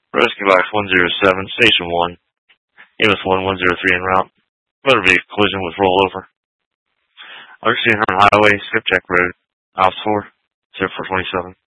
Rescue Box 107, Station 1. EMS 1103 en route. Motor vehicle collision with rollover. Oxygen Highway, Skipjack Road. House 4, 0427.